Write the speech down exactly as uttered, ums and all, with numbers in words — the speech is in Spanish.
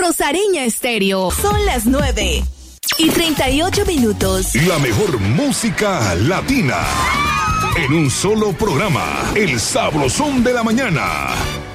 Rosareña Estéreo. Son las nueve y treinta y ocho minutos. La mejor música latina. En un solo programa. El Sabrosón de la Mañana.